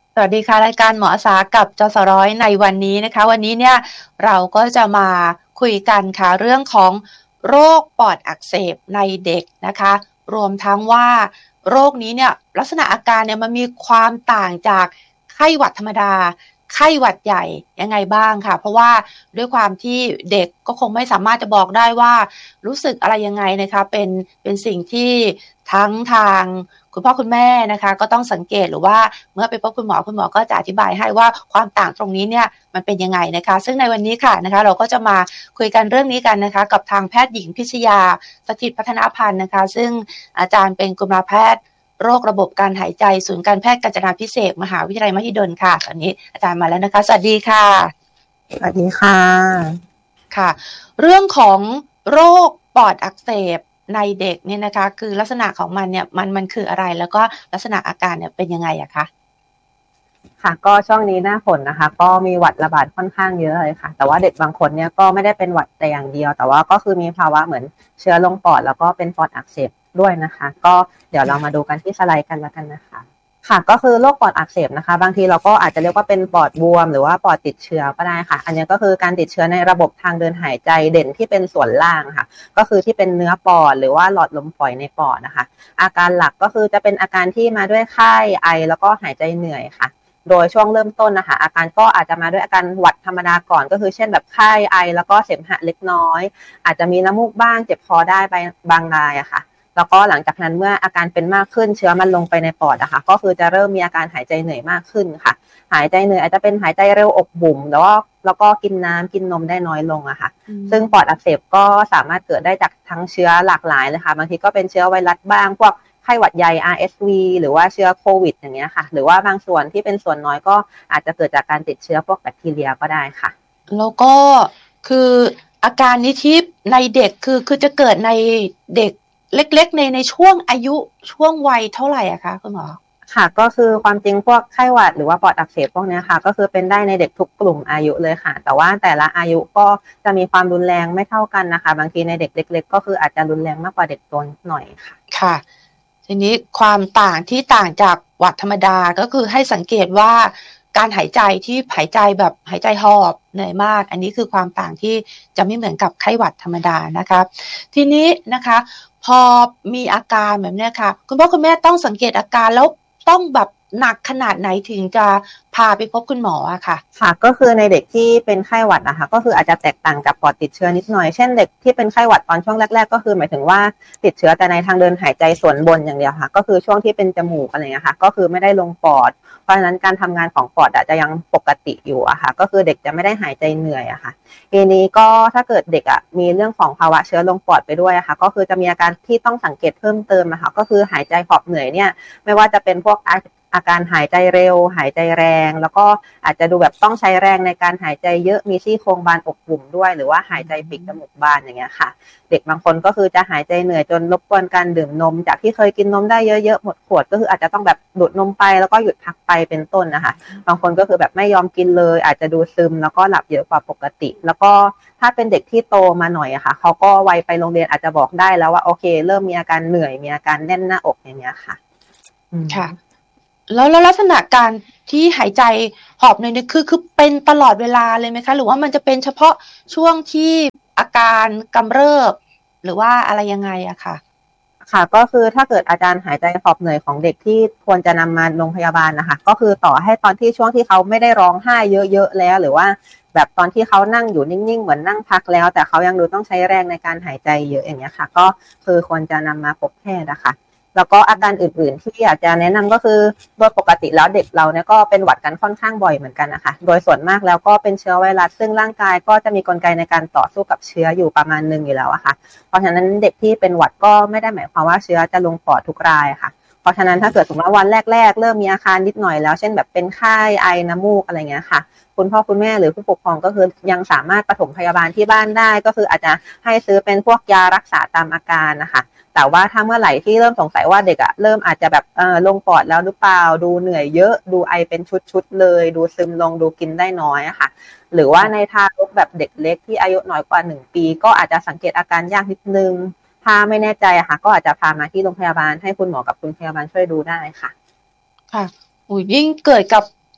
สวัสดีค่ะรายการหมออาสากับจสร้อยในวันนี้นะคะวันนี้เนี่ยเราก็จะมาคุยกันค่ะเรื่องของโรคปอดอักเสบในเด็กนะคะรวมทั้งว่าโรคนี้เนี่ยลักษณะอาการเนี่ยมันมีความต่างจากไข้หวัดธรรมดาไข้หวัดใหญ่ยังไงบ้างค่ะเพราะว่าด้วยความที่เด็กก็คงไม่สามารถจะบอกได้ว่ารู้สึกอะไรยังไงนะคะเป็นสิ่งที่ทั้งทางคุณพ่อคุณแม่นะคะก็ต้องสังเกตหรือว่าเมื่อไปพบคุณหมอก็จะอธิบายให้ว่าความต่างตรงนี้เนี่ยมันเป็นยังไงนะคะซึ่งในวันนี้ค่ะนะคะเราก็จะมาคุยกันเรื่องนี้กันนะคะกับทางแพทย์หญิงพิชยาสถิตพัฒนาพันธ์นะคะซึ่งอาจารย์เป็นกุมารแพทย์โรคระบบการหายใจศูนย์การแพทย์กาญจนาภิเษกมหาวิทยาลัยมหิดลค่ะตอนนี้อาจารย์มาแล้วนะคะสวัสดีค่ะสวัสดีค่ะค่ะเรื่องของโรคปอดอักเสบในเด็กเนี่ยนะคะคือลักษณะของมันเนี่ยมันคืออะไรแล้วก็ลักษณะอาการเนี่ยเป็นยังไงอะคะค่ะก็ช่วงนี้หน้าฝนนะคะก็มีหวัดระบาดค่อนข้างเยอะเลยค่ะแต่ว่าเด็กบางคนเนี่ยก็ไม่ได้เป็นหวัดแต่อย่างเดียวแต่ว่าก็คือมีภาวะเหมือนเชื้อลงปอดแล้วก็เป็นปอดอักเสบด้วยนะคะก็เดี๋ยวเรามาดูกันที่สไลด์กันแล้วกันนะคะค่ะก็คือโรคปอดอักเสบนะคะบางทีเราก็อาจจะเรียกว่าเป็นปอดบวมหรือว่าปอดติดเชื้อก็ได้ค่ะอันนี้ก็คือการติดเชื้อในระบบทางเดินหายใจเด่นที่เป็นส่วนล่างค่ะก็คือที่เป็นเนื้อปอดหรือว่าหลอดลมฝอยในปอดนะคะอาการหลักก็คือจะเป็นอาการที่มาด้วยไข้ไอแล้วก็หายใจเหนื่อยค่ะโดยช่วงเริ่มต้นนะคะอาการก็อาจจะมาด้วยอาการหวัดธรรมดาก่อนก็คือเช่นแบบไข้ไอแล้วก็เสมหะเล็กน้อยอาจจะมีน้ำมูกบ้างเจ็บคอได้ไปบางรายอะค่ะแล้วก็หลังจากนั้นเมื่ออาการเป็นมากขึ้นเชื้อมันลงไปในปอดอะค่ะก็คือจะเริ่มมีอาการหายใจเหนื่อยมากขึ้นค่ะหายใจเหนื่อยอาจจะเป็นหายใจเร็วอกบุ๋มแล้วก็กินน้ำกินนมได้น้อยลงอะค่ะซึ่งปอดอักเสบก็สามารถเกิดได้จากทั้งเชื้อหลากหลายเลยค่ะบางทีก็เป็นเชื้อไวรัสบ้างพวกไข้หวัดใหญ่ RSV หรือว่าเชื้อโควิดอย่างเงี้ยค่ะหรือว่าบางส่วนที่เป็นส่วนน้อยก็อาจจะเกิดจากการติดเชื้อพวกแบคทีเรียก็ได้ค่ะแล้วก็คืออาการนี้ที่ในเด็กคือจะเกิดในเด็กเล็กๆในช่วงอายุช่วงวัยเท่าไหร่อะคะคุณหมอค่ะก็คือความจริงพวกไข้หวัดหรือว่าปอดอักเสบพวกนี้ค่ะก็คือเป็นได้ในเด็กทุกกลุ่มอายุเลยค่ะแต่ว่าแต่ละอายุก็จะมีความรุนแรงไม่เท่ากันนะคะบางทีในเด็กเล็กๆก็คืออาจจะรุนแรงมากกว่าเด็กตัวหน่อยค่ะค่ะทีนี้ความต่างที่ต่างจากหวัดธรรมดาก็คือให้สังเกตว่าการหายใจที่หายใจแบบหายใจหอบเหนื่อยมากอันนี้คือความต่างที่จะไม่เหมือนกับไข้หวัดธรรมดานะคะทีนี้นะคะพอมีอาการแบบนี้ค่ะคุณพ่อคุณแม่ต้องสังเกตอาการแล้วต้องแบบหนักขนาดไหนถึงจะพาไปพบคุณหมออะค่ะค่ะก็คือในเด็กที่เป็นไข้หวัดนะคะก็คืออาจจะแตกต่างจากปอดติดเชื้อนิดหน่อยเช่นเด็กที่เป็นไข้หวัดตอนช่วงแรกๆก็คือหมายถึงว่าติดเชื้อแต่ในทางเดินหายใจส่วนบนอย่างเดียวค่ะก็คือช่วงที่เป็นจมูกอะไรเงี้ยค่ะก็คือไม่ได้ลงปอดเพราะฉะนั้นการทำงานของปอดอาจจะยังปกติอยู่อะค่ะก็คือเด็กจะไม่ได้หายใจเหนื่อยอะค่ะทีนี้ก็ถ้าเกิดเด็กอะมีเรื่องของภาวะเชื้อลงปอดไปด้วยอะค่ะก็คือจะมีอาการที่ต้องสังเกตเพิ่มเติมอะค่ะก็คือหายใจหอบเหนื่อยเนี่ยไม่ว่าจะเป็นพวกอาการหายใจเร็วหายใจแรงแล้วก็อาจจะดูแบบต้องใช้แรงในการหายใจเยอะมีซี่โครงบานอกบุ๋มด้วยหรือว่าหายใจปีกจมูกบานอย่างเงี้ยค่ะเด็กบางคนก็คือจะหายใจเหนื่อยจนรบกวนการดื่มนมจากที่เคยกินนมได้เยอะๆหมดขวดก็คืออาจจะต้องแบบดูดนมไปแล้วก็หยุดพักไปเป็นต้นนะคะบางคนก็คือแบบไม่ยอมกินเลยอาจจะดูซึมแล้วก็หลับเยอะกว่าปกติแล้วก็ถ้าเป็นเด็กที่โตมาหน่อยอะค่ะเขาก็วัยไปโรงเรียนอาจจะบอกได้แล้วว่าโอเคเริ่มมีอาการเหนื่อยมีอาการแน่นหน้าอกอย่างเงี้ยค่ะค่ะแล้วลักษณะการที่หายใจหอบเนี่ยคือเป็นตลอดเวลาเลยไหมคะหรือว่ามันจะเป็นเฉพาะช่วงที่อาการกำเริบหรือว่าอะไรยังไงอะค่ะค่ะก็คือถ้าเกิดอาจารย์หายใจหอบเหนื่อยของเด็กที่ควรจะนำมาโรงพยาบาลนะคะก็คือต่อให้ตอนที่ช่วงที่เขาไม่ได้ร้องไห้เยอะๆแล้วหรือว่าแบบตอนที่เขานั่งอยู่นิ่งๆเหมือนนั่งพักแล้วแต่เขายังดูต้องใช้แรงในการหายใจเยอะอย่างเงี้ยค่ะก็คือควรจะนำมาพบแพทย์นะคะแล้วก็อาการอื่นๆที่อยากจะแนะนำก็คือโดยปกติแล้วเด็กเราเนี่ยก็เป็นหวัดกันค่อนข้างบ่อยเหมือนกันนะคะโดยส่วนมากแล้วก็เป็นเชื้อไวรัสซึ่งร่างกายก็จะมีกลไกในการต่อสู้กับเชื้ออยู่ประมาณนึงอยู่แล้วอะค่ะเพราะฉะนั้นเด็กที่เป็นหวัดก็ไม่ได้หมายความว่าเชื้อจะลงปอดทุกรายค่ะเพราะฉะนั้นถ้าเกิดสมมติว่าวันแรกๆเริ่มมีอาการนิดหน่อยแล้วเช่นแบบเป็นไข้ไอน้ำมูกอะไรเงี้ยค่ะคุณพ่อคุณแม่หรือผู้ปกครองก็คือยังสามารถปฐมพยาบาลที่บ้านได้ก็คืออาจจะให้ซื้อเป็นพวกยารักษาตามอาการนะคะแต่ว่าถ้าเมื่อไหร่ที่เริ่มสงสัยว่าเด็กเริ่มอาจจะแบบลงปอดแล้วหรือเปล่าดูเหนื่อยเยอะดูไอเป็นชุดๆเลยดูซึมลงดูกินได้น้อยค่ะหรือว่าในทารกแบบเด็กเล็กที่อายุน้อยกว่า1 ปีก็อาจจะสังเกตอาการยากนิดนึงถ้าไม่แน่ใจค่ะก็อาจจะพามาที่โรงพยาบาลให้คุณหมอกับคุณพยาบาลช่วยดูได้ค่ะค่ะอุ้ยยิ่งเกิดกับ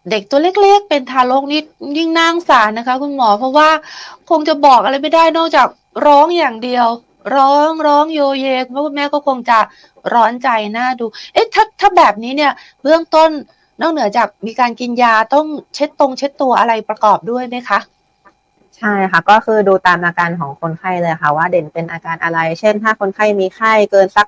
เด็กตัวเล็กๆเป็นทารกนี่ยิ่งน่าสงสารนะคะคุณหมอเพราะว่าคงจะบอกอะไรไม่ได้นอกจากร้องอย่างเดียวร้องโยเยคุณพ่อคุณแม่ก็คงจะร้อนใจน่าดูถ้าแบบนี้เนี่ยเบื้องต้นนอกเหนือจากมีการกินยาต้องเช็ดตัวอะไรประกอบด้วยไหมคะใช่ค่ะก็คือดูตามอาการของคนไข้เลยค่ะว่าเด่นเป็นอาการอะไรเช่นถ้าคนไข้มีไข้เกินสัก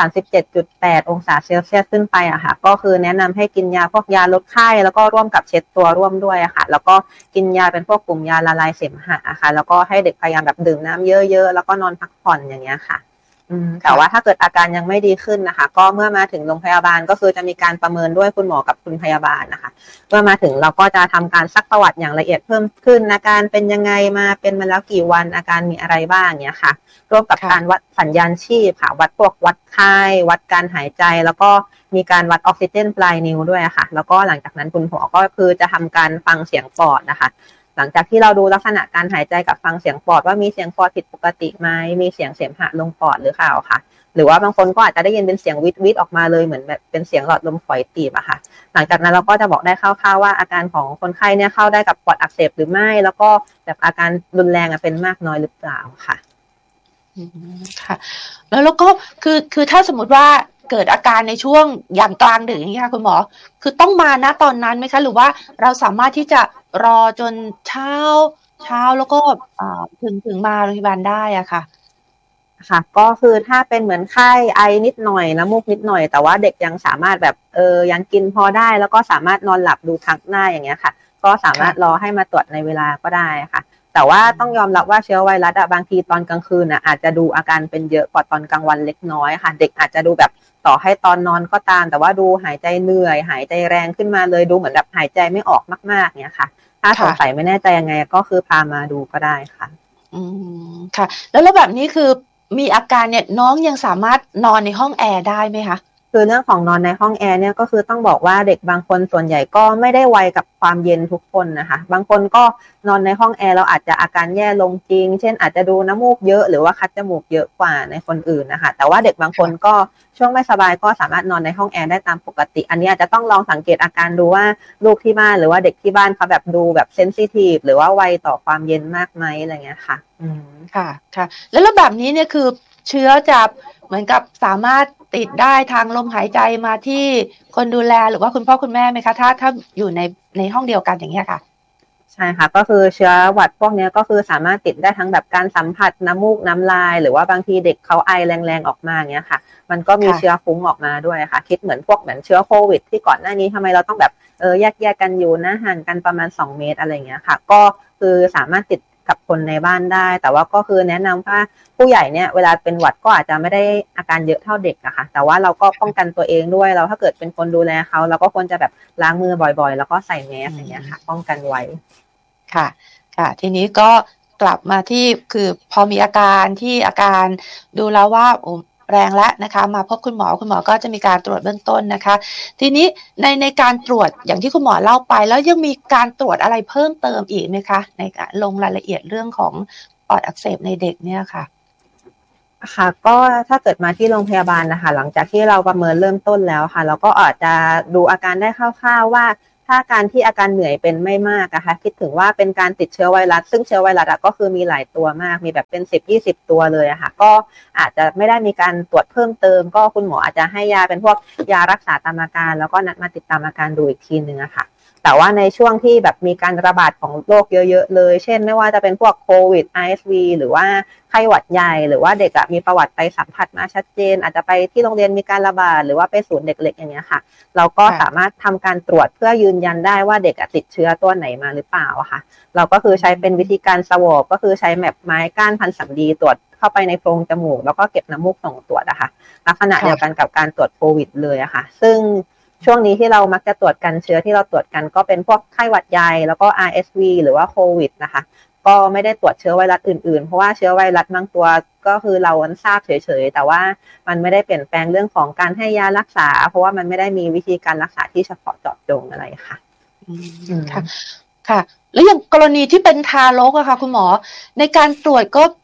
37.8 องศาเซลเซียสขึ้นไปอะค่ะก็คือแนะนำให้กินยาพวกยาลดไข้แล้วก็ร่วมกับเช็ดตัวร่วมด้วยอะค่ะแล้วก็กินยาเป็นพวกกลุ่มยาละลายเสมหะอะค่ะแล้วก็ให้เด็กพยายามแบบดื่มน้ำเยอะๆแล้วก็นอนพักผ่อนอย่างเงี้ยค่ะแต่ว่าถ้าเกิดอาการยังไม่ดีขึ้นนะคะก็เมื่อมาถึงโรงพยาบาลก็คือจะมีการประเมินด้วยคุณหมอกับคุณพยาบาลนะคะเมื่อมาถึงเราก็จะทำการซักประวัติอย่างละเอียดเพิ่มขึ้นอาการเป็นยังไงมาเป็นมาแล้วกี่วันอาการมีอะไรบ้างเนี้ยค่ะร่วมกับการวัดสัญญาณชีพค่ะวัดพวกวัดไข้วัดการหายใจแล้วก็มีการวัดออกซิเจนปลายนิ้วด้วยค่ะแล้วก็หลังจากนั้นคุณหมอก็คือจะทำการฟังเสียงปอดนะคะหลังจากที่เราดูลักษณะการหายใจกับฟังเสียงปอดว่ามีเสียงปอดผิดปกติไหมมีเสียงเสมหะลงปอดหรือเปล่าค่ะหรือว่าบางคนก็อาจจะได้ยินเป็นเสียงวิดออกมาเลยเหมือนแบบเป็นเสียงหลอดลมฝอยตีบอะค่ะหลังจากนั้นเราก็จะบอกได้คร่าวๆว่าอาการของคนไข้เนี่ยเข้าได้กับปอดอักเสบหรือไม่แล้วก็แบบอาการรุนแรงเป็นมากน้อยหรือเปล่าค่ะค่ะแล้วก็คือถ้าสมมติว่าเกิดอาการในช่วงอย่างกลางดึกอย่างนี้ค่ะคุณหมอคือต้องมาณตอนนั้นไหมคะหรือว่าเราสามารถที่จะรอจนเช้าแล้วก็ถึงมาโรงพยาบาลได้อะค่ะค่ะก็คือถ้าเป็นเหมือนไข้ไอนิดหน่อยน้ำมูกนิดหน่อยแต่ว่าเด็กยังสามารถแบบยังกินพอได้แล้วก็สามารถนอนหลับดูพักได้อย่างเงี้ยค่ะก็สามารถรอให้มาตรวจในเวลาก็ได้ค่ะแต่ว่าต้องยอมรับว่าเชื้อไวรัสบางทีตอนกลางคืนอาจจะดูอาการเป็นเยอะกว่าตอนกลางวันเล็กน้อยค่ะเด็กอาจจะดูแบบต่อให้ตอนนอนก็ตามแต่ว่าดูหายใจเหนื่อยหายใจแรงขึ้นมาเลยดูเหมือนแบบหายใจไม่ออกมากๆเนี่ยค่ะถ้าสงสัยไม่แน่ใจยังไงก็คือพามาดูก็ได้ค่ะค่ะแล้วแบบนี้คือมีอาการเนี่ยน้องยังสามารถนอนในห้องแอร์ได้ไหมคะคือเรื่องของนอนในห้องแอร์เนี่ยก็คือต้องบอกว่าเด็กบางคนส่วนใหญ่ก็ไม่ได้ไวกับความเย็นทุกคนนะคะบางคนก็นอนในห้องแอร์เราอาจจะอาการแย่ลงจริงเช่นอาจจะดูน้ำมูกเยอะหรือว่าคัดจมูกเยอะกว่าในคนอื่นนะคะแต่ว่าเด็กบางคนก็ช่วงไม่สบายก็สามารถนอนในห้องแอร์ได้ตามปกติอันนี้อาจจะต้องลองสังเกตอาการดูว่าลูกที่บ้านหรือว่าเด็กที่บ้านเขาแบบดูแบบเซนซิทีฟหรือว่าไวต่อความเย็นมากไหมอะไรเงี้ยค่ะค่ะแล้วแบบนี้เนี่ยคือเชื้อจะเหมือนกับสามารถติดได้ทางลมหายใจมาที่คนดูแลหรือว่าคุณพ่อคุณแม่ไหมคะถ้าอยู่ในห้องเดียวกันอย่างเงี้ยค่ะใช่ค่ะก็คือเชื้อหวัดพวกนี้ก็คือสามารถติดได้ทั้งแบบการสัมผัสน้ำมูกน้ำลายหรือว่าบางทีเด็กเขาไอแรงๆออกมาเงี้ยค่ะมันก็มีเชื้อฟุ้งออกมาด้วยค่ะคิดเหมือนเชื้อโควิดที่ก่อนหน้านี้ทำไมเราต้องแบบแยกกันอยู่นะห่างกันประมาณ2 เมตรอะไรเงี้ยค่ะก็คือสามารถติดกับคนในบ้านได้แต่ว่าก็คือแนะนำว่าผู้ใหญ่เนี่ยเวลาเป็นหวัดก็อาจจะไม่ได้อาการเยอะเท่าเด็กอะค่ะแต่ว่าเราก็ป้องกันตัวเองด้วยเราถ้าเกิดเป็นคนดูแลเขาเราก็ควรจะแบบล้างมือบ่อยๆแล้วก็ใส่แมสอย่างเงี้ยค่ะป้องกันไว้ค่ะทีนี้ก็กลับมาที่คือพอมีอาการดูแล้วว่าแรงแล้วนะคะมาพบคุณหมอก็จะมีการตรวจเบื้องต้นนะคะทีนี้ในการตรวจอย่างที่คุณหมอเล่าไปแล้วยังมีการตรวจอะไรเพิ่มเติมอีกไหมคะในการลงรายละเอียดเรื่องของปอดอักเสบในเด็กเนี่ยค่ะก็ถ้าเกิดมาที่โรงพยาบาลนะคะหลังจากที่เราประเมินเริ่มต้นแล้วค่ะเราก็อาจจะดูอาการได้คร่าวๆว่าถ้าการที่อาการเหนื่อยเป็นไม่มากนะคะคิดถึงว่าเป็นการติดเชื้อไวรัสซึ่งเชื้อไวรัสก็คือมีหลายตัวมากมีแบบเป็น10-20 ตัวเลยค่ะก็อาจจะไม่ได้มีการตรวจเพิ่มเติมก็คุณหมออาจจะให้ยาเป็นพวกยารักษาตามอาการแล้วก็นัดมาติดตามอาการดูอีกทีนึงค่ะแต่ว่าในช่วงที่แบบมีการระบาดของโรคเยอะๆเลยเช่นไม่ว่าจะเป็นพวกโควิด RSV หรือว่าไข้หวัดใหญ่หรือว่าเด็กมีประวัติไปสัมผัสมาชัดเจนอาจจะไปที่โรงเรียนมีการระบาดหรือว่าไปศูนย์เด็กเล็กอย่างเงี้ยค่ะเราก็สามารถทำการตรวจเพื่อยืนยันได้ว่าเด็กติดเชื้อตัวไหนมาหรือเปล่าค่ะเราก็คือใช้เป็นวิธีการสวอปก็คือใช้แบบไม้ก้านพันสำลีตรวจเข้าไปในโพรงจมูกแล้วก็เก็บน้ำมูกส่งตรวจค่ะลักษณะเดียวกันกับการตรวจโควิดเลยค่ะซึ่งช่วงนี้ที่เรามักจะตรวจกันเชื้อที่เราตรวจกันก็เป็นพวกไข้หวัดใหญ่แล้วก็ RSV หรือว่าโควิดนะคะก็ไม่ได้ตรวจเชื้อไวรัสอื่นๆเพราะว่าเชื้อไวรัสบางตัวก็คือเราทราบเฉยๆแต่ว่ามันไม่ได้เปลี่ยนแปลงเรื่องของการให้ยารักษาเพราะว่ามันไม่ได้มีวิธีการรักษาที่เฉพาะเจาะจงอะไรค่ะค่ะแล้วอย่างกรณีที่เป็นทารกอะค่ะคุณหมอในการตรวจก็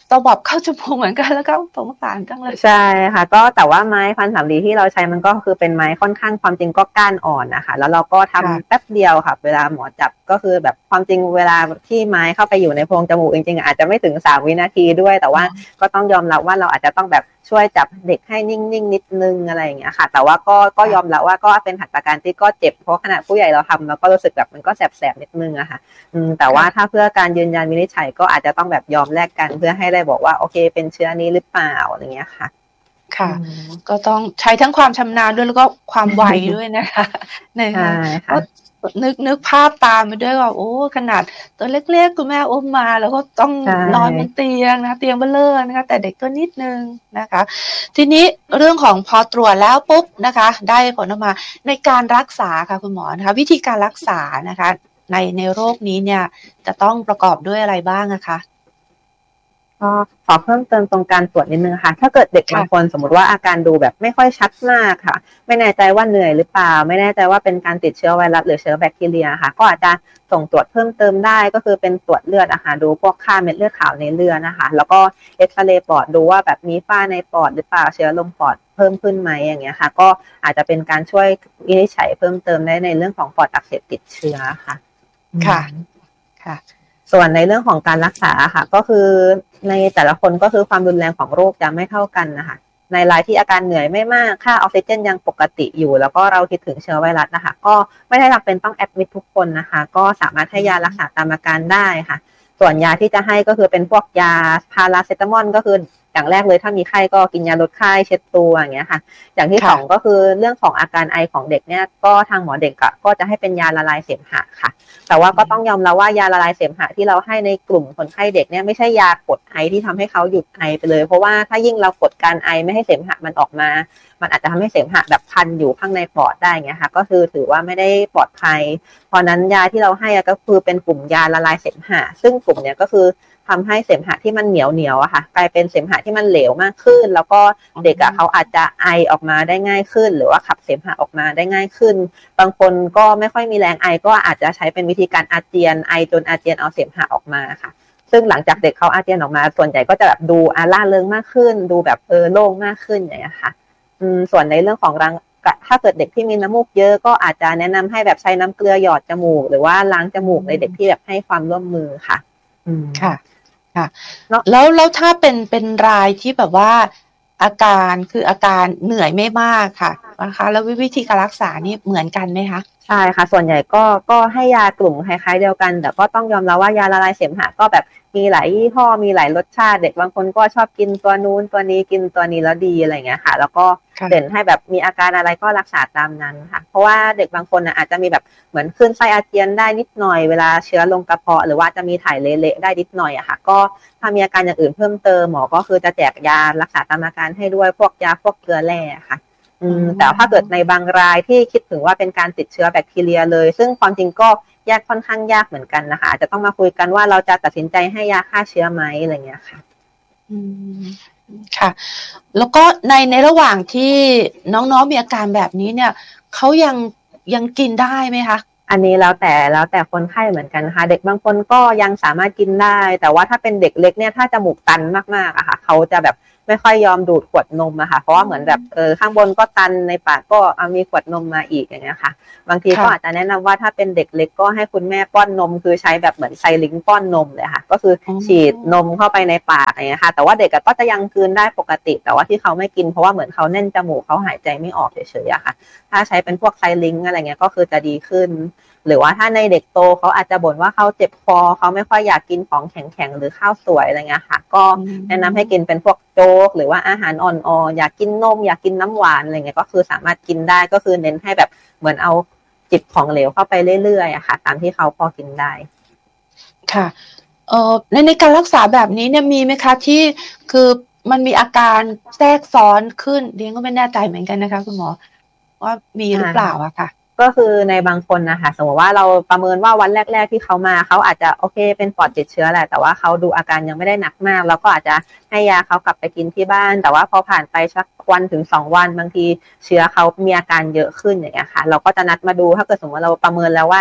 ตวับเข้าจมูกเหมือนกันแล้วก็สงสารจังเลยใช่ค่ะก็แต่ว่าไม้พันสำลีที่เราใช้มันก็คือเป็นไม้ค่อนข้างความจริงก็ก้านอ่อนนะคะแล้วเราก็ทำแป๊บเดียวค่ะเวลาหมอจับก็คือแบบความจริงเวลาที่ไม้เข้าไปอยู่ในโพรงจมูกจริงๆอาจจะไม่ถึง3วินาทีด้วยแต่ว่าก็ต้องยอมรับว่าเราอาจจะต้องแบบช่วยจับเด็กให้นิ่งๆนิดนึงอะไรอย่างเงี้ยค่ะแต่ว่าก็ยอมรับว่าก็เป็นหัตถการที่ก็เจ็บเพราะขนาดผู้ใหญ่เราทำเราก็รู้สึกแบบมันก็แสบๆนิดนึงอะค่ะแต่ว่าถ้าเพื่อการยืนยันวินิจฉัยก็อาจจะต้องแบบยอมแลกกันเพื่อให้ได้บอกว่าโอเคเป็นเชื้อนี้หรือเปล่าอะไรเงี้ยค่ะค่ะก็ต้องใช้ทั้งความชำนาญด้วยแล้วก็ความไวด้วยนะคะนะคะก็นึกภาพตามไปด้วยว่าโอ้ขนาดตัวเล็กๆคุณแม่อุ้มมาแล้วก็ต้องนอนบนเตียงนะเตียงเบลอนะคะแต่เด็กก็นิดนึงนะคะทีนี้เรื่องของพอตรวจแล้วปุ๊บนะคะได้ผลออกมาในการรักษาค่ะคุณหมอนะคะวิธีการรักษานะคะในโรคนี้เนี่ยจะต้องประกอบด้วยอะไรบ้างนะคะก็ขอเพิ่มเติมตรงการตรวจนิดนึงค่ะถ้าเกิดเด็กบางคนสมมติว่าอาการดูแบบไม่ค่อยชัดมากค่ะไม่แน่ใจว่าเหนื่อยหรือเปล่าไม่แน่ใจว่าเป็นการติดเชื้อไวรัสหรือเชื้อแบคทีเรียค่ะก็อาจจะส่งตรวจเพิ่มเติมได้ก็คือเป็นตรวจเลือดนะคะดูพวกค่าเม็ดเลือดขาวในเลือดนะคะแล้วก็เอ็กซเรย์ปอดดูว่าแบบมีฝ้าในปอดหรือเปล่าเชื้อลงปอดเพิ่มขึ้นไหมอย่างเงี้ยค่ะก็อาจจะเป็นการช่วยวินิจฉัยเพิ่มเติมได้ในเรื่องของปอดอักเสบติดเชื้อค่ะค่ะส่วนในเรื่องของการรักษาค่ะก็คือในแต่ละคนก็คือความรุนแรงของโรคจะไม่เท่ากันนะคะในรายที่อาการเหนื่อยไม่มากค่าออกซิเจนยังปกติอยู่แล้วก็เราคิดถึงเชื้อไวรัสนะคะก็ไม่ได้จำเป็นต้องแอดมิททุกคนนะคะก็สามารถให้ยารักษาตามอาการได้ค่ะส่วนยาที่จะให้ก็คือเป็นพวกยาพาราเซตามอลก็คืออย่างแรกเลยถ้ามีไข้ก็กินยาลดไข้เช็ดตัวอย่างเงี้ยค่ะอย่างที่สองก็คือเรื่องของอาการไอของเด็กเนี่ยก็ทางหมอเด็กก็จะให้เป็นยาละลายเสมหะค่ะแต่ว่าก็ต้องยอมรับว่ายาละลายเสมหะที่เราให้ในกลุ่มคนไข้เด็กเนี่ยไม่ใช่ยากดไอที่ทำให้เขาหยุดไอไปเลยเพราะว่าถ้ายิ่งเรากดการไอไม่ให้เสมหะมันออกมามันอาจจะทำให้เสมหะแบบพันอยู่ข้างในปอดได้เงี้ยค่ะก็คือถือว่าไม่ได้ปลอดภัยเพราะนั้นยาที่เราให้ก็คือเป็นกลุ่มยาละลายเสมหะซึ่งกลุ่มเนี้ยก็คือทำให้เสมหะที่มันเหนียวอะค่ะกลายเป็นเสมหะที่มันเหลวมากขึ้นแล้วก็เด็กเขาอาจจะไอออกมาได้ง่ายขึ้นหรือว่าขับเสมหะออกมาได้ง่ายขึ้นบางคนก็ไม่ค่อยมีแรงไอก็อาจจะใช้เป็นวิธีการอาเจียนไอจนอาเจียนเอาเสมหะออกมาค่ะซึ่งหลังจากเด็กเขาอาเจียนออกมาส่วนใหญ่ก็จะแบบดูร่าเริงมากขึ้นดูแบบโล่งมากขึ้นอย่างเงี้ยค่ะส่วนในเรื่องของถ้าเกิดเด็กที่มีน้ำมูกเยอะก็อาจจะแนะนำให้แบบใช้น้ำเกลือหยอดจมูกหรือว่าล้างจมูกในเด็กที่แบบให้ความร่วมมือค่ะค่ะแล้วถ้าเป็นรายที่แบบว่าอาการเหนื่อยไม่มากค่ะนะคะแล้ววิธีการรักษานี่เหมือนกันไหมคะใช่ค่ะส่วนใหญ่ก็ให้ยากลุ่มคล้ายๆเดียวกันแต่ก็ต้องยอมรับว่ายาละลายเสมหะก็แบบมีหลายยี่ห้อมีหลายรสชาติเด็กบางคนก็ชอบกินตัวนู้นตัวนี้กินตัวนี้แล้วดีอะไรเงี้ยค่ะแล้วก็เด่นให้แบบมีอาการอะไรก็รักษาตามนั้นค่ะเพราะว่าเด็กบางคนอาจจะมีแบบเหมือนคลื่นไส้อาเจียนได้นิดหน่อยเวลาเชื้อลงกระเพาะหรือว่าจะมีถ่ายเละๆได้นิดหน่อยอะค่ะก็ถ้ามีอาการอย่างอื่นเพิ่มเติมหมอก็คือจะแจกยารักษาตามอาการให้ด้วยพวกยาพวกเกลือแร่ค่ะแต่ถ้าเกิดในบางรายที่คิดถึงว่าเป็นการติดเชื้อแบคทีเรียเลยซึ่งความจริงก็แยกค่อนข้างยากเหมือนกันนะคะอาจจะต้องมาคุยกันว่าเราจะตัดสินใจให้ยาฆ่าเชื้อไหมอะไรเงี้ยค่ะค่ะแล้วก็ในระหว่างที่น้องๆมีอาการแบบนี้เนี่ยเขายังกินได้ไหมคะอันนี้แล้วแต่คนไข้เหมือนกันค่ะเด็กบางคนก็ยังสามารถกินได้แต่ว่าถ้าเป็นเด็กเล็กเนี่ยถ้าจมูกตันมากๆอะค่ะเขาจะแบบไม่ค่อยยอมดูดขวดนมอะค่ะเพราะว่าเหมือนแบบข้างบนก็ตันในปากก็มีขวดนมมาอีกอย่างเงี้ยค่ะบางทีก็อาจจะแนะนำว่าถ้าเป็นเด็กเล็กก็ให้คุณแม่ป้อนนมคือใช้แบบเหมือนไซลิงป้อนนมเลยค่ะก็คือฉีดนมเข้าไปในปากอย่างเงี้ยค่ะแต่ว่าเด็กก็จะยังกลืนได้ปกติแต่ว่าที่เขาไม่กินเพราะว่าเหมือนเขาแน่นจมูกเขาหายใจไม่ออกเฉยๆอะค่ะถ้าใช้เป็นพวกไซลิงอะไรเงี้ยก็คือจะดีขึ้นหรือว่าถ้าในเด็กโตเขาอาจจะบ่นว่าเขาเจ็บคอเขาไม่ค่อยอยากกินของแข็งๆหรือข้าวสวยอะไรเงี้ยค่ะก็แนะนำให้กินเป็นพวกโจ๊กหรือว่าอาหารอ่อนๆอยากกินนมอยากกินน้ำหวานอะไรเงี้ยก็คือสามารถกินได้ก็คือเน้นให้แบบเหมือนเอาจิบของเหลวเข้าไปเรื่อยๆอะค่ะตามที่เขาพอกินได้ค่ะในการรักษาแบบนี้เนี่ยมีไหมคะที่คือมันมีอาการแทรกซ้อนขึ้นเรียนก็ไม่แน่ใจเหมือนกันนะคะคุณหมอว่ามีหรือเปล่าอะค่ะก็คือในบางคนนะคะสมมติว่าเราประเมินว่าวันแรกๆที่เขามาเขาอาจจะโอเคเป็นปอดติดเชื้อแหละแต่ว่าเขาดูอาการยังไม่ได้หนักมากเราก็อาจจะให้ยาเขากลับไปกินที่บ้านแต่ว่าพอผ่านไปสักวันถึง2 วันบางทีเชื้อเขามีอาการเยอะขึ้นอย่างเงี้ยค่ะเราก็จะนัดมาดูถ้าเกิดสมมติเราประเมินแล้วว่า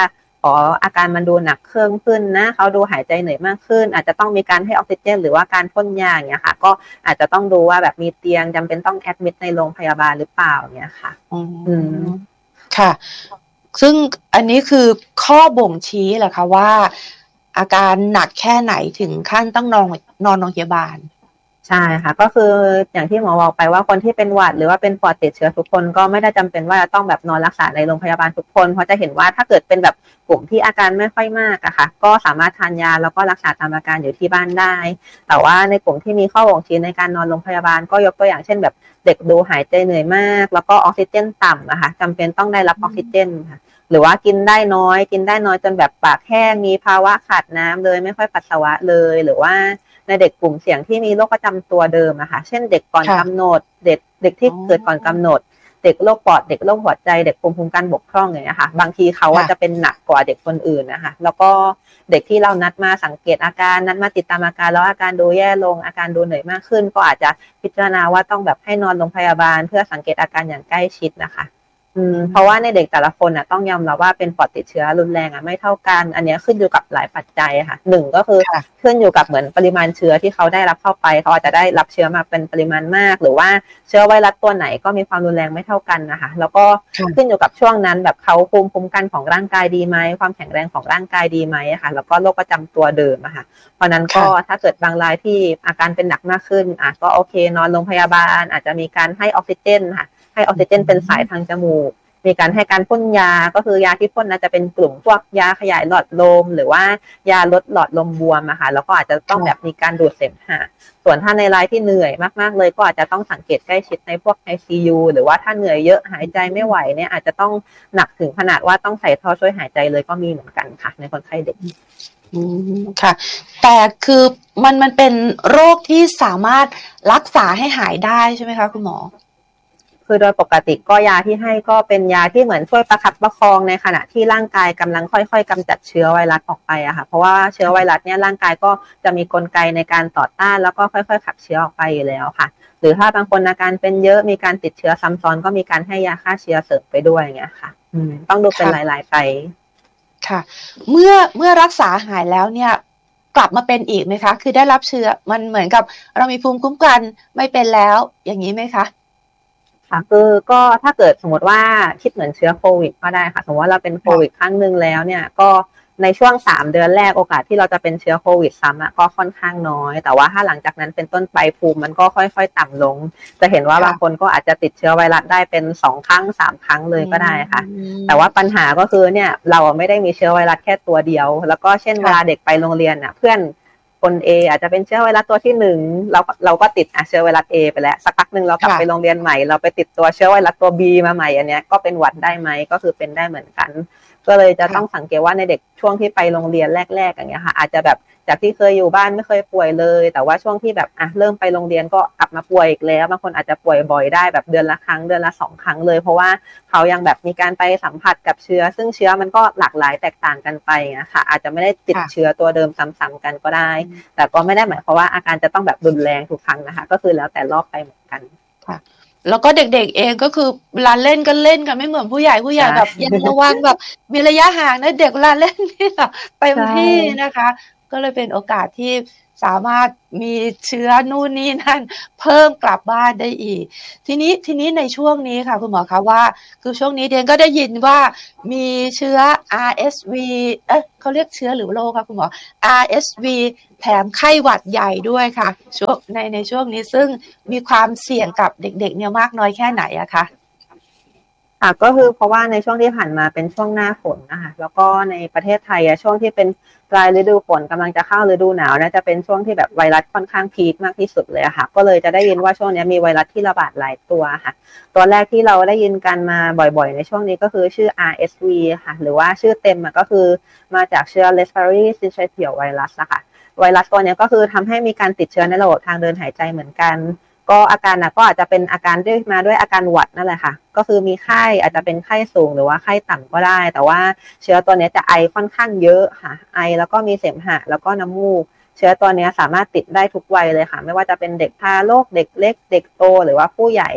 ออาการมันดูหนักเครื่องขึ้นนะเขาดูหายใจเหนื่อยมากขึ้นอาจจะต้องมีการให้ออกซิเจนหรือว่าการพ่นยาอย่างเงี้ยค่ะก็อาจจะต้องดูว่าแบบมีเตียงจำเป็นต้องแอดมิดในโรงพยาบาลหรือเปล่าเงี้ยค่ะค่ะซึ่งอันนี้คือข้อบ่งชี้แหละค่ะว่าอาการหนักแค่ไหนถึงขั้นต้องนอนโรงพยาบาลใช่ค่ะก็คืออย่างที่หมอบอกไปว่าคนที่เป็นหวัดหรือว่าเป็นปอดติดเชื้อทุกคนก็ไม่ได้จำเป็นว่าจะต้องแบบนอนรักษาในโรงพยาบาลทุกคนเพราะจะเห็นว่าถ้าเกิดเป็นแบบกลุ่มที่อาการไม่ค่อยมากอะค่ะก็สามารถทานยาแล้วก็รักษาตามอาการอยู่ที่บ้านได้แต่ว่าในกลุ่มที่มีข้อบ่งชี้ในการนอนโรงพยาบาลก็ยกตัวอย่างเช่นแบบเด็กดูหายใจเหนื่อยมากแล้วก็ออกซิเจนต่ำอะค่ะจำเป็นต้องได้รับออกซิเจนค่ะหรือว่ากินได้น้อยจนแบบปากแห้งมีภาวะขาดน้ำเลยไม่ค่อยปัสสาวะเลยหรือว่าในเด็กกลุ่มเสี่ยงที่มีโรคประจำตัวเดิมอะค่ะเช่นเด็กก่อนกำหนดเด็กที่เกิดก่อนกำหนดเด็กโรคปอดเด็กโรคหัวใจเด็กภูมิคุ้มกันบกพร่องอย่างเงี้ยค่ะบางทีเขาจะเป็นหนักกว่าเด็กคนอื่นนะคะแล้วก็เด็กที่เรานัดมาสังเกตอาการนัดมาติดตามอาการแล้วอาการดูแย่ลงอาการดูเหนื่อยมากขึ้นก็อาจจะพิจารณาว่าต้องแบบให้นอนโรงพยาบาลเพื่อสังเกตอาการอย่างใกล้ชิดนะคะเพราะว่าในเด็กแต่ละคนต้องยอมรับว่าเป็นปอดติดเชื้อรุนแรงไม่เท่ากันอันนี้ขึ้นอยู่กับหลายปัจจัยค่ะหนึ่งก็คือขึ้นอยู่กับเหมือนปริมาณเชื้อที่เขาได้รับเข้าไปเขาอาจจะได้รับเชื้อมาเป็นปริมาณมากหรือว่าเชื้อไวรัสตัวไหนก็มีความรุนแรงไม่เท่ากันนะคะแล้วก็ขึ้นอยู่กับช่วงนั้นแบบเขาภูมิคุ้มกันของร่างกายดีไหมความแข็งแรงของร่างกายดีไหมค่ะแล้วก็โรคประจำตัวเดิมค่ะเพราะนั้นก็ถ้าเกิดบางรายที่อาการเป็นหนักมากขึ้นก็โอเคนอนโรงพยาบาลอาจจะมีการให้ออกซิเจนค่ะให้ออกซิเจนเป็นสายทางจมูกมีการให้การพ่นยาก็คือยาที่พ่นจะเป็นกลุ่มพวกยาขยายหลอดลมหรือว่ายาลดหลอดลมบวมค่ะแล้วก็อาจจะต้องแบบมีการดูดเสมหะส่วนถ้าในรายที่เหนื่อยมากๆเลยก็อาจจะต้องสังเกตใกล้ชิดในพวก ICU หรือว่าถ้าเหนื่อยเยอะหายใจไม่ไหวเนี่ยอาจจะต้องหนักถึงขนาดว่าต้องใส่ท่อช่วยหายใจเลยก็มีเหมือนกันค่ะในคนไข้เด็กค่ะแต่คือมันเป็นโรคที่สามารถรักษาให้หายได้ใช่ไหมคะคุณหมอคือโดยปกติก็ยาที่ให้ก็เป็นยาที่เหมือนช่วยประคับประคองในขณะที่ร่างกายกำลังค่อยๆกำจัดเชื้อไวรัสออกไปอะค่ะเพราะว่าเชื้อไวรัสเนี่ยร่างกายก็จะมีกลไกในการต่อต้านแล้วก็ค่อยๆขับเชื้อออกไปอยู่แล้วค่ะหรือถ้าบางคนอาการเป็นเยอะมีการติดเชื้อซ้ำซ้อนก็มีการให้ยาฆ่าเชื้อเสริมไปด้วยอย่างเงี้ยค่ะต้องดูเป็นหลายๆไปค่ะเมื่อรักษาหายแล้วเนี่ยกลับมาเป็นอีกไหมคะคือได้รับเชื้อมันเหมือนกับเรามีภูมิคุ้มกันไม่เป็นแล้วอย่างนี้ไหมคะค่ะคือก็ถ้าเกิดสมมติว่าคิดเหมือนเชื้อโควิดก็ได้ค่ะสมมติว่าเราเป็นโควิดครั้งนึงแล้วเนี่ยก็ในช่วง3เดือนแรกโอกาสที่เราจะเป็นเชื้อโควิดซ้ำก็ค่อนข้างน้อยแต่ว่าถ้าหลังจากนั้นเป็นต้นไปภูมิมันก็ค่อยๆต่ำลงจะเห็นว่าบางคนก็อาจจะติดเชื้อไวรัสได้เป็น2ครั้ง3ครั้งเลยก็ได้ค่ะแต่ว่าปัญหาก็คือเนี่ยเราไม่ได้มีเชื้อไวรัสแค่ตัวเดียวแล้วก็เช่นเวลาเด็กไปโรงเรียนเพื่อนคน A อาจจะเป็นเชื้อไวรัสตัวที่1เราก็ติดเชื้อไวรัส A ไปแล้วสักพักนึงเรากลับไปโรงเรียนใหม่เราไปติดตัวเชื้อไวรัสตัว B มาใหม่อันเนี้ยก็เป็นหวัดได้ไหมก็คือเป็นได้เหมือนกันก็เลยจะต้องสังเกตว่าในเด็กช่วงที่ไปโรงเรียนแรกๆอย่างเงี้ยค่ะอาจจะแบบจากที่เคยอยู่บ้านไม่เคยป่วยเลยแต่ว่าช่วงที่แบบเริ่มไปโรงเรียนก็กลับมาป่วยอีกแล้วบางคนอาจจะป่วยบ่อยได้แบบเดือนละครั้งเดือนละ2ครั้งเลยเพราะว่าเขายังแบบมีการไปสัมผัสกับเชื้อซึ่งเชื้อมันก็หลากหลายแตกต่างกันไปนะคะอาจจะไม่ได้ติดเชื้อตัวเดิมซ้ำๆกันก็ได้แต่ก็ไม่ได้หมายความว่าอาการจะต้องแบบรุนแรงทุกครั้งนะคะก็คือแล้วแต่รอบไปเหมือนกันค่ะแล้วก็เด็กๆเองก็คือเวลาเล่นก็เล่นกันไม่เหมือนผู้ใหญ่แบบยังระวังแบบมีระยะห่างนะเด็กเวลาเล่นนี่แบบเต็มที่นะคะก็เลยเป็นโอกาสที่สามารถมีเชื้อนู่นนี่นั่นเพิ่มกลับบ้านได้อีกทีนี้ในช่วงนี้ค่ะคุณหมอคะว่าคือช่วงนี้เดนก็ได้ยินว่ามีเชื้อ RSV เขาเรียกเชื้อหรือโรคคะคุณหมอ RSV แถมไข้หวัดใหญ่ด้วยค่ะช่วงในช่วงนี้ซึ่งมีความเสี่ยงกับเด็กๆเนี่ยมากน้อยแค่ไหนอะคะก็คือเพราะว่าในช่วงที่ผ่านมาเป็นช่วงหน้าฝนนะคะแล้วก็ในประเทศไทยช่วงที่เป็นปลายฤดูฝนกำลังจะเข้าฤดูหนาวน่าจะเป็นช่วงที่แบบไวรัสค่อนข้างพีคมากที่สุดเลยค่ะก็เลยจะได้ยินว่าช่วงนี้มีไวรัสที่ระบาดหลายตัวค่ะตัวแรกที่เราได้ยินกันมาบ่อยๆในช่วงนี้ก็คือชื่อ RSV ค่ะหรือว่าชื่อเต็มก็คือมาจากเชื้อ Respiratory Syncytial Virus ค่ะไวรัสตัวนี้ก็คือทำให้มีการติดเชื้อในระบบทางเดินหายใจเหมือนกันก็อาการก็อาจจะเป็นอาการด้วยอาการหวัดนั่นแหละค่ะก็คือมีไข้อาจจะเป็นไข้สูงหรือว่าไข้ต่ำก็ได้แต่ว่าเชื้อตัวนี้จะไอค่อนข้างเยอะค่ะไอแล้วก็มีเสมหะแล้วก็น้ำมูกเชื้อตัวนี้สามารถติดได้ทุกวัยเลยค่ะไม่ว่าจะเป็นเด็กทารกเด็กเล็กเด็กโตหรือว่าผู้ใหญ่อะค่ะ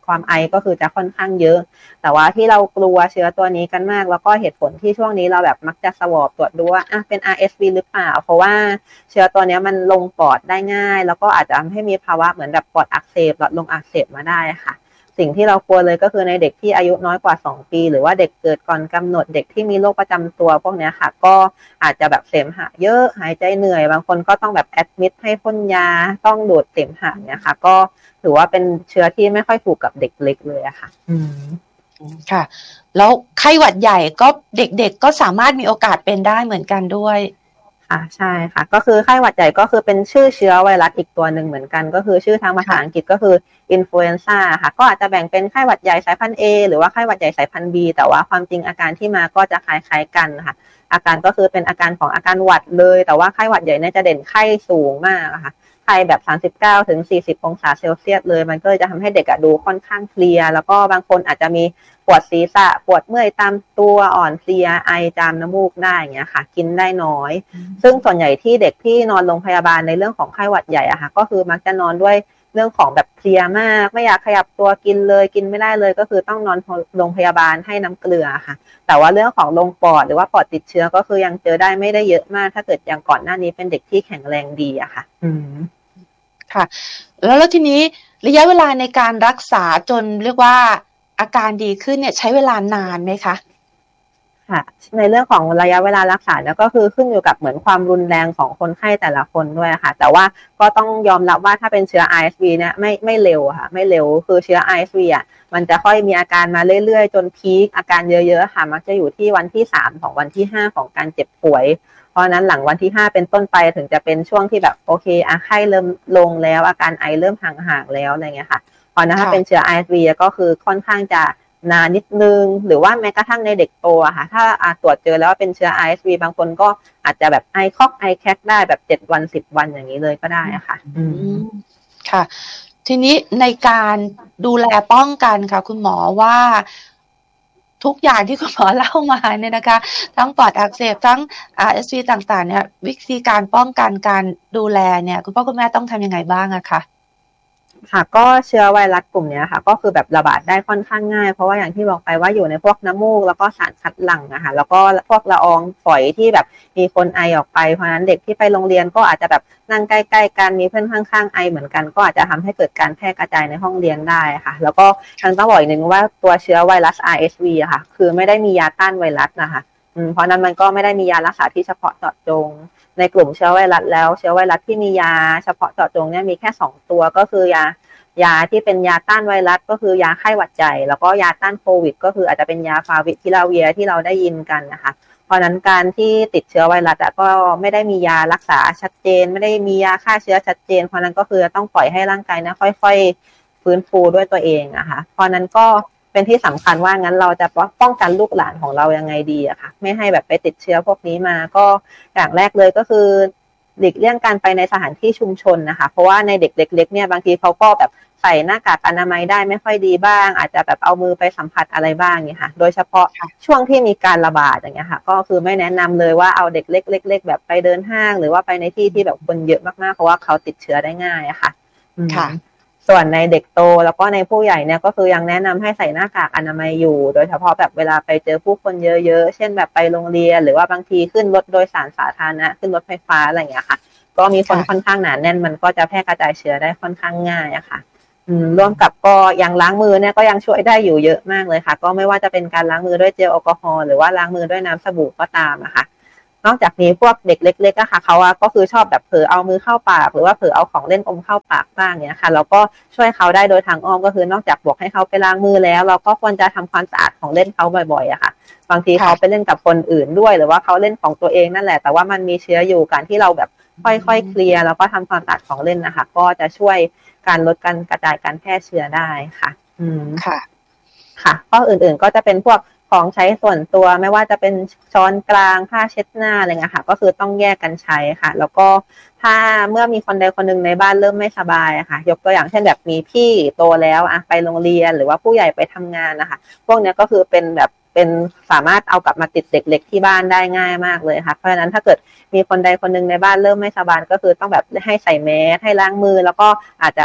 ความไอก็คือจะค่อนข้างเยอะแต่ว่าที่เรากลัวเชื้อตัวนี้กันมากแล้วก็เหตุผลที่ช่วงนี้เราแบบมักจะสวอปตรวจดูว่าเป็น RSV หรือเปล่าเพราะว่าเชื้อตัวนี้มันลงปอดได้ง่ายแล้วก็อาจจะทำให้มีภาวะเหมือนแบบปอดอักเสบหลอดลมอักเสบมาได้ค่ะสิ่งที่เรากลัวเลยก็คือในเด็กที่อายุน้อยกว่า2ปีหรือว่าเด็กเกิดก่อนกำหนดเด็กที่มีโรคประจำตัวพวกนี้ค่ะก็อาจจะแบบเสมหะเยอะหายใจเหนื่อยบางคนก็ต้องแบบแอดมิดให้พ่นยาต้องดูดเสมหะเนี่ยค่ะก็ถือว่าเป็นเชื้อที่ไม่ค่อยถูกกับเด็กเล็กเลยอะค่ะค่ะแล้วไข้หวัดใหญ่ก็เด็กๆก็สามารถมีโอกาสเป็นได้เหมือนกันด้วยค่ะใช่ค่ะก็คือไข้หวัดใหญ่ก็คือเป็นชื่อเชื้อไวรัสอีกตัวหนึ่งเหมือนกันก็คือชื่อทางภาษาอังกฤษก็คืออินฟลูเอนซ่าค่ะก็อาจจะแบ่งเป็นไข้หวัดใหญ่สายพันธุ์ A หรือว่าไข้หวัดใหญ่สายพันธุ์ B แต่ว่าความจริงอาการที่มาก็จะคล้ายๆกันค่ะอาการก็คือเป็นอาการของอาการหวัดเลยแต่ว่าไข้หวัดใหญ่เนี่ยจะเด่นไข้สูงมากค่ะไข้แบบ39ถึง40องศาเซลเซียสเลยมันก็จะทำให้เด็กดูค่อนข้างเพลียแล้วก็บางคนอาจจะมีปวดศีรษะปวดเมื่อยตามตัวอ่อนเพลียไอจามน้ำมูกได้อย่างเงี้ยค่ะกินได้น้อยซึ่งส่วนใหญ่ที่เด็กที่นอนโรงพยาบาลในเรื่องของไข้หวัดใหญ่อะค่ะก็คือมักจะนอนด้วยเรื่องของแบบเพลียมากไม่อยากขยับตัวกินเลยกินไม่ได้เลยก็คือต้องนอนโรงพยาบาลให้น้ำเกลือค่ะแต่ว่าเรื่องของลงปอดหรือว่าปอดติดเชื้อก็คือยังเจอได้ไม่ได้เยอะมากถ้าเกิดอย่างก่อนหน้านี้เป็นเด็กที่แข็งแรงดีอะค่ะค่ะแล้วทีนี้ระยะเวลาในการรักษาจนเรียกว่าอาการดีขึ้นเนี่ยใช้เวลานานไหมคะค่ะในเรื่องของระยะเวลารักษาเนี่ยก็คือขึ้นอยู่กับเหมือนความรุนแรงของคนไข้แต่ละคนด้วยค่ะแต่ว่าก็ต้องยอมรับว่าถ้าเป็นเชื้อ RSV เนี่ยไม่เร็วค่ะไม่เร็วคือเชื้อ RSV อ่ะมันจะค่อยมีอาการมาเรื่อยๆจนพีคอาการเยอะๆค่ะมักจะอยู่ที่วันที่3ของวันที่5ของการเจ็บป่วยเพราะนั้นหลังวันที่5เป็นต้นไปถึงจะเป็นช่วงที่แบบโอเคไข้เริ่มลงแล้วอาการไอเริ่มห่างๆแล้วอะไรเงี้ยค่ะเพราะนั้นถ้าเป็นเชื้อ RSV ก็คือค่อนข้างจะนานนิดนึงหรือว่าแม้กระทั่งในเด็กโตอะค่ะถ้าตรวจเจอแล้วว่าเป็นเชื้อ RSV บางคนก็อาจจะแบบไอคอกไอแคกได้แบบ7วัน10วันอย่างนี้เลยก็ได้ค่ะค่ะทีนี้ในการดูแลป้องกันค่ะคุณหมอว่าทุกอย่างที่คุณหมอเล่ามาเนี่ยนะคะทั้งปอดอักเสบทั้งRSV ต่างๆเนี่ยวิธีการป้องกันการดูแลเนี่ยคุณพ่อคุณแม่ต้องทำยังไงบ้างอะคะค่ะก็เชื้อไวรัสกลุ่มนี้ค่ะก็คือแบบระบาดได้ค่อนข้างง่ายเพราะว่าอย่างที่บอกไปว่าอยู่ในพวกน้ำมูกแล้วก็สารคัดหลั่งอะค่ะแล้วก็พวกละอองฝอยที่แบบมีคนไอออกไปเพราะฉะนั้นเด็กที่ไปโรงเรียนก็อาจจะแบบนั่งใกล้ๆกันมีเพื่อนข้างๆไอเหมือนกันก็อาจจะทำให้เกิดการแพร่กระจายในห้องเรียนได้ค่ะแล้วก็ต้องบอกอีกนึงว่าตัวเชื้อไวรัส RSV อะค่ะคือไม่ได้มียาต้านไวรัสนะคะเพราะนั้นมันก็ไม่ได้มียารักษาที่เฉพาะเจาะจงในกลุ่มเชื้อไวรัสแล้วเชื้อไวรัสที่มียาเฉพาะเจาะจงเนี่ยมีแค่2ตัวก็คือยาที่เป็นยาต้านไวรัสก็คือยาไข้หวัดใหญ่แล้วก็ยาต้านโควิดก็คืออาจจะเป็นยาฟาวิพิลาเวียที่เราได้ยินกันนะคะเพราะนั้นการที่ติดเชื้อไวรัสก็ไม่ได้มียารักษาชัดเจนไม่ได้มียาฆ่าเชื้อชัดเจนเพราะนั้นก็คือต้องปล่อยให้ร่างกายนะค่อยๆฟื้นฟูด้วยตัวเองนะคะเพราะนั้นก็เป็นที่สำคัญว่างั้นเราจะป้องกันลูกหลานของเรายังไงดีอะค่ะไม่ให้แบบไปติดเชื้อพวกนี้มาก็อย่างแรกเลยก็คือหลีกเลี่ยงการไปในสถานที่ชุมชนนะคะเพราะว่าในเด็กเล็กๆเนี่ยบางทีเขาก็แบบใส่หน้ากากอนามัยได้ไม่ค่อยดีบ้างอาจจะแบบเอามือไปสัมผัสอะไรบ้างเนี่ยค่ะโดยเฉพาะช่วงที่มีการระบาดอย่างเงี้ยค่ะก็คือไม่แนะนำเลยว่าเอาเด็กเล็กๆแบบไปเดินห้างหรือว่าไปในที่ที่แบบคนเยอะมากๆเพราะว่าเขาติดเชื้อได้ง่ายอะค่ะค่ะส่วนในเด็กโตแล้วก็ในผู้ใหญ่เนี่ยก็คือยังแนะนำให้ใส่หน้ากากอนามัยอยู่โดยเฉพาะแบบเวลาไปเจอผู้คนเยอะๆเช่นแบบไปโรงเรียนหรือว่าบางทีขึ้นรถโดยสารสาธารณะขึ้นรถไฟฟ้าอะไรอย่างเงี้ยค่ะก็มีคนค่อนข้างหนาแน่นมันก็จะแพร่กระจายเชื้อได้ค่อนข้างง่ายอะค่ะร่วมกับก็ยังล้างมือเนี่ยก็ยังช่วยได้อยู่เยอะมากเลยค่ะก็ไม่ว่าจะเป็นการล้างมือด้วยเจลแอลกอฮอล์หรือว่าล้างมือด้วยน้ำสบู่ก็ตามนะคะนอกจากนี้พวกเด็กเล็กๆอะค่ะเขาก็คือชอบแบบเผลอเอามือเข้าปากหรือว่าเผลอเอาของเล่นอมเข้าปากบ้างเนี่ยค่ะเราก็ช่วยเขาได้โดยทางอ้อมก็คือนอกจากบอกให้เขาไปล้างมือแล้วเราก็ควรจะทำความสะอาดของเล่นเขาบ่อยๆอะค่ะบางทีเขาไปเล่นกับคนอื่นด้วยหรือว่าเขาเล่นของตัวเองนั่นแหละแต่ว่ามันมีเชื้ออยู่การที่เราแบบค่อยๆเคลียร์แล้วก็ทำความสะอาดของเล่นนะคะก็จะช่วยการลดการกระจายการแพร่เชื้อได้ค่ะค่ะข้ออื่นๆก็จะเป็นพวกของใช้ส่วนตัวไม่ว่าจะเป็นช้อนกลางผ้าเช็ดหน้าอะไรเงี้ยค่ะก็คือต้องแยกกันใช้ค่ะแล้วก็ถ้าเมื่อมีคนใดคนหนึ่งในบ้านเริ่มไม่สบายค่ะยกตัวอย่างเช่นแบบมีพี่โตแล้วไปโรงเรียนหรือว่าผู้ใหญ่ไปทำงานนะคะพวกนี้ก็คือเป็นสามารถเอากลับมาติดเด็กเล็กที่บ้านได้ง่ายมากเลยค่ะเพราะฉะนั้นถ้าเกิดมีคนใดคนหนึ่งในบ้านเริ่มไม่สบายก็คือต้องแบบให้ใส่แมสให้ล้างมือแล้วก็อาจจะแบบ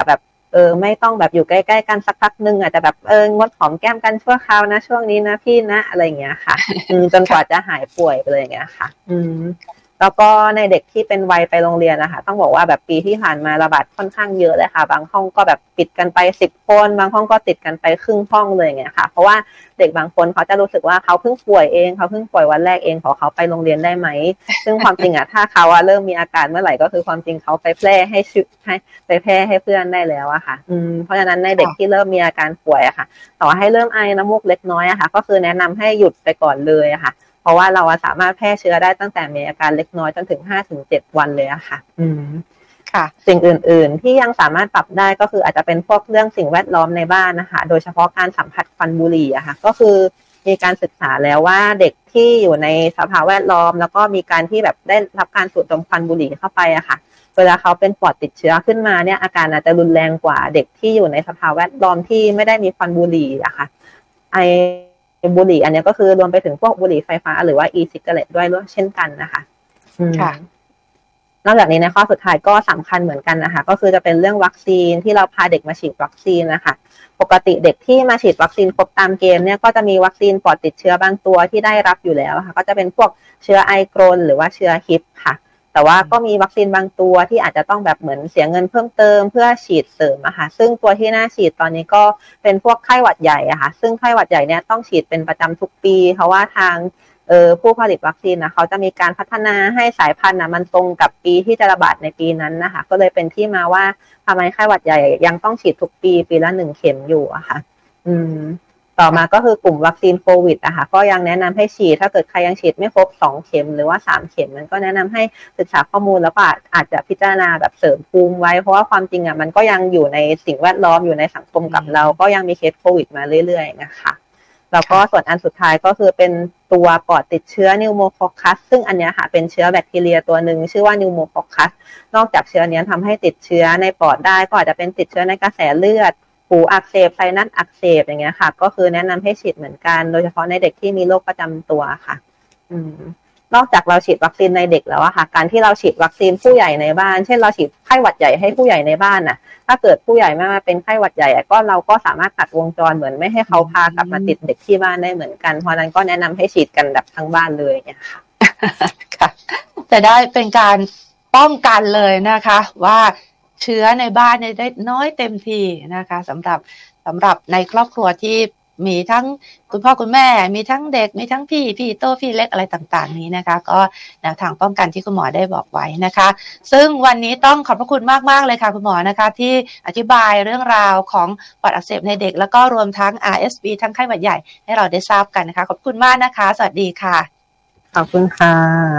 ไม่ต้องแบบอยู่ใกล้ๆกันสักพักนึงอาจจะแบบงดหอมแก้มกันชั่วคราวนะช่วงนี้นะพี่นะอะไรอย่างเงี้ยค่ะจนกว่าจะหายป่วยไปเลยอย่างเงี้ยค่ะแล้วก็ในเด็กที่เป็นวัยไปโรงเรียนนะคะต้องบอกว่าแบบปีที่ผ่านมาระบาดค่อนข้างเยอะเลยค่ะบางห้องก็แบบปิดกันไป10 คนบางห้องก็ติดกันไปครึ่งห้องเลยอย่างเงี้ยค่ะเพราะว่าเด็กบางคนเขาจะรู้สึกว่าเขาเพิ่งป่วยเองเขาเพิ่งป่วยวันแรกเองขอเขาไปโรงเรียนได้ไหมซึ่งความจริงถ้าเขาเริ่มมีอาการเมื่อไหร่ก็คือความจริงเขาไปแพร่ให้เพื่อนได้แล้วอะค่ะเพราะฉะนั้นในเด็กที่เริ่มมีอาการป่วยอะค่ะต่อให้เริ่มไอน้ำมูกเล็กน้อยอะค่ะก็คือแนะนำให้หยุดไปก่อนเลยอะค่ะเพราะว่าเราสามารถแพร่เชื้อได้ตั้งแต่มีอาการเล็กน้อยจนถึง 5-7 วันเลยอะค่ะค่ะสิ่งอื่นๆที่ยังสามารถปรับได้ก็คืออาจจะเป็นพวกเรื่องสิ่งแวดล้อมในบ้านนะคะโดยเฉพาะการสัมผัสควันบุหรี่อะค่ะก็คือมีการศึกษาแล้วว่าเด็กที่อยู่ในสภาพแวดล้อมแล้วก็มีการที่แบบได้รับการสูดดมควันบุหรี่เข้าไปอะค่ะเวลาเขาเป็นปอดติดเชื้อขึ้นมาเนี่ยอาการอาจจะรุนแรงกว่าเด็กที่อยู่ในสภาพแวดล้อมที่ไม่ได้มีควันบุหรี่อะค่ะบุหรี่อันนี้ก็คือรวมไปถึงพวกบุหรี่ไฟฟ้าหรือว่า e-cigarette ด้วยเช่นกันนะคะค่ะนอกจากนี้ในข้อสุดท้ายก็สำคัญเหมือนกันนะคะก็คือจะเป็นเรื่องวัคซีนที่เราพาเด็กมาฉีดวัคซีนนะคะปกติเด็กที่มาฉีดวัคซีนครบตามเกณฑ์เนี่ยก็จะมีวัคซีนปลอดติดเชื้อบางตัวที่ได้รับอยู่แล้วค่ะก็จะเป็นพวกเชื้อไอกรนหรือว่าเชื้อฮิปค่ะแต่ว่าก็มีวัคซีนบางตัวที่อาจจะต้องแบบเหมือนเสียเงินเพิ่มเติมเพื่อฉีดเสริมอะค่ะซึ่งตัวที่น่าฉีดตอนนี้ก็เป็นพวกไข้หวัดใหญ่อะค่ะซึ่งไข้หวัดใหญ่เนี่ยต้องฉีดเป็นประจำทุกปีเพราะว่าทางผู้ผลิตวัคซีนนะเขาจะมีการพัฒนาให้สายพันธุ์มันตรงกับปีที่จะระบาดในปีนั้นนะคะก็เลยเป็นที่มาว่าทำไมไข้หวัดใหญ่ยังต้องฉีดทุกปีละ1 เข็มอยู่อะค่ะต่อมาก็คือกลุ่มวัคซีนโควิดอะค่ะก็ยังแนะนำให้ฉีดถ้าเกิดใครยังฉีดไม่ครบ2 เข็มหรือว่า3 เข็มมันก็แนะนำให้ศึกษาข้อมูลแล้วก็อาจจะพิจารณาแบบเสริมภูมิไว้เพราะว่าความจริงมันก็ยังอยู่ในสิ่งแวดล้อมอยู่ในสังคมกับเราก็ยังมีเคสโควิดมาเรื่อยๆนะคะแล้วก็ส่วนอันสุดท้ายก็คือเป็นตัวปอดติดเชื้อนิวโมคอคคัสซึ่งอันนี้ค่ะเป็นเชื้อแบคทีเรียตัวหนึ่งชื่อว่านิวโมคอคคัสนอกจากเชื้อนี้ทำให้ติดเชื้อในปอดได้ก็อาจจะเป็นติดเชื้อในกระแสเลือดหูอักเสบไซนัสอักเสบอย่างเงี้ยค่ะก็คือแนะนำให้ฉีดเหมือนกันโดยเฉพาะในเด็กที่มีโรคประจำตัวค่ะนอกจากเราฉีดวัคซีนในเด็กแล้วอะค่ะการที่เราฉีดวัคซีนผู้ใหญ่ในบ้านเช่นเราฉีดไข้หวัดใหญ่ให้ผู้ใหญ่ในบ้านน่ะถ้าเกิดผู้ใหญ่ไม่มาเป็นไข้หวัดใหญ่ก็เราก็สามารถตัดวงจรเหมือนไม่ให้เขาพากลับมาติดเด็กที่บ้านได้เหมือนกันเพราะนั้นก็แนะนำให้ฉีดกันแบบทั้งบ้านเลยเนี่ยค่ะค่ะจะได้เป็นการป้องกันเลยนะคะว่าเชื้อในบ้านได้น้อยเต็มทีนะคะสำหรับในครอบครัวที่มีทั้งคุณพ่อคุณแม่มีทั้งเด็กมีทั้งพี่โตพี่เล็กอะไรต่างๆนี้นะคะก็แนวทางป้องกันที่คุณหมอได้บอกไว้นะคะซึ่งวันนี้ต้องขอบพระคุณมากๆเลยค่ะคุณหมอนะคะที่อธิบายเรื่องราวของปอดอักเสบในเด็กแล้วก็รวมทั้ง RSV ทั้งไข้หวัดใหญ่ให้เราได้ทราบกันนะคะขอบคุณมากนะคะสวัสดีค่ะขอบคุณค่ะ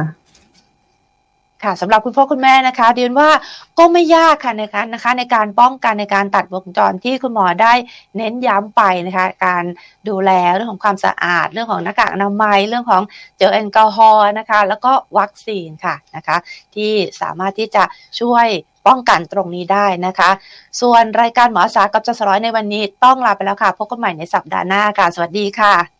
ค่ะสำหรับคุณพ่อคุณแม่นะคะเรียนว่าก็ไม่ยากค่ะในการป้องกันในการตัดวงจรที่คุณหมอได้เน้นย้ำไปนะคะการดูแลเรื่องของความสะอาดเรื่องของหน้ากากอนามัยเรื่องของเจลแอลกอฮอล์นะคะแล้วก็วัคซีนค่ะนะคะที่สามารถที่จะช่วยป้องกันตรงนี้ได้นะคะส่วนรายการหมออาสากับจสร้อยในวันนี้ต้องลาไปแล้วค่ะพบกันใหม่ในสัปดาห์หน้าค่ะสวัสดีค่ะ